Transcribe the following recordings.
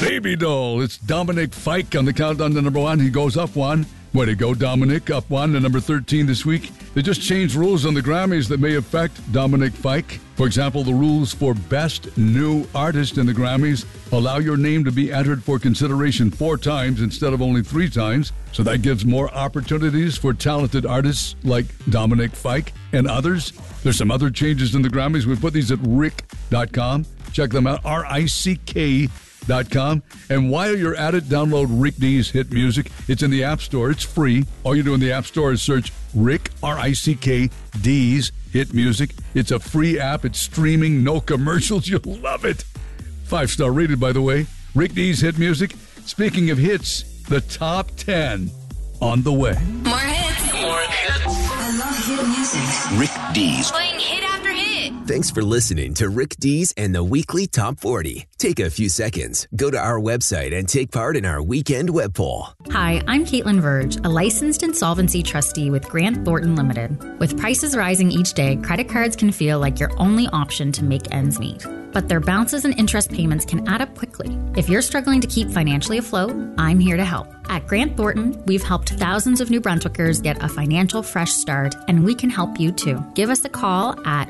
Baby Doll. It's Dominic Fike on the countdown to number 1. He goes up 1. Way to go, Dominic. Up 1 to number 13 this week. They just changed rules on the Grammys that may affect Dominic Fike. For example, the rules for Best New Artist in the Grammys allow your name to be entered for consideration 4 times instead of only 3 times. So that gives more opportunities for talented artists like Dominic Fike and others. There's some other changes in the Grammys. We put these at rick.com. Check them out, RICK.com. And while you're at it, download Rick D's Hit Music. It's in the App Store. It's free. All you do in the App Store is search Rick, RICK, D's Hit Music. It's a free app. It's streaming. No commercials. You'll love it. 5-star rated, by the way. Rick D's Hit Music. Speaking of hits, the top 10 on the way. More hits. More hits. I love hit music. Rick D's. Playing hit after hit. Thanks for listening to Rick D's and the Weekly Top 40. Take a few seconds, go to our website, and take part in our weekend web poll. Hi, I'm Caitlin Verge, a licensed insolvency trustee with Grant Thornton Limited. With prices rising each day, credit cards can feel like your only option to make ends meet. But their bounces and interest payments can add up quickly. If you're struggling to keep financially afloat, I'm here to help. At Grant Thornton, we've helped thousands of New Brunswickers get a financial fresh start, and we can help you too. Give us a call at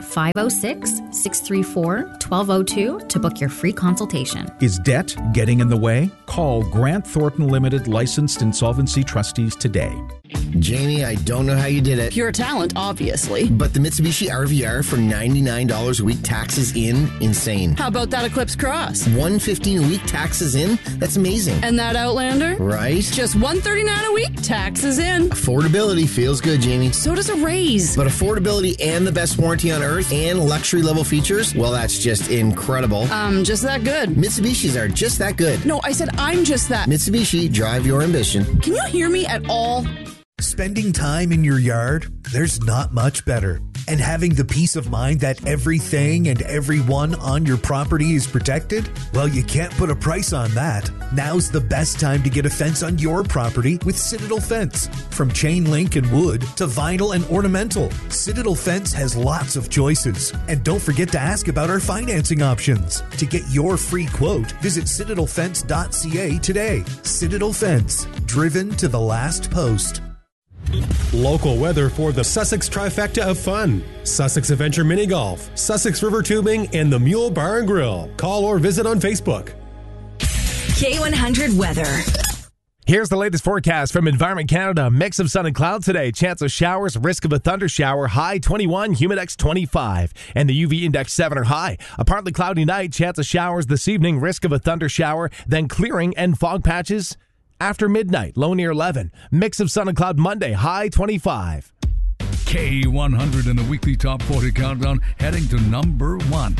506-634-1202 to book your free consultation. Is debt getting in the way? Call Grant Thornton Limited licensed insolvency trustees today. Jamie, I don't know how you did it. Pure talent, obviously. But the Mitsubishi RVR for $99 a week, taxes in, insane. How about that Eclipse Cross? $115 a week, taxes in? That's amazing. And that Outlander? Right? Just $139 a week, taxes in. Affordability feels good, Jamie. So does a raise. But affordability and the best warranty on earth and luxury level features? Well, that's just incredible. Just that good. Mitsubishis are just that good. No, I said I'm just that. Mitsubishi, drive your ambition. Can you hear me at all? Spending time in your yard, there's not much better. And having the peace of mind that everything and everyone on your property is protected? Well, you can't put a price on that. Now's the best time to get a fence on your property with Citadel Fence. From chain link and wood to vinyl and ornamental, Citadel Fence has lots of choices. And don't forget to ask about our financing options. To get your free quote, visit citadelfence.ca today. Citadel Fence, driven to the last post. Local weather for the Sussex trifecta of fun. Sussex Adventure Mini Golf, Sussex River Tubing, and the Mule Bar and Grill. Call or visit on Facebook. K100 weather. Here's the latest forecast from Environment Canada. Mix of sun and clouds today. Chance of showers, risk of a thunder shower. High 21, humidex 25. And the UV index 7 or high. A partly cloudy night. Chance of showers this evening. Risk of a thunder shower. Then clearing and fog patches after midnight, low near 11. Mix of sun and cloud Monday, high 25. K100 in the weekly top 40 countdown, heading to number 1.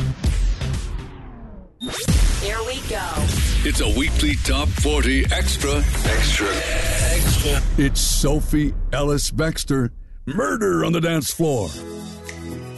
Here we go. It's a weekly top 40 extra. It's Sophie Ellis Bextor, Murder on the Dance Floor.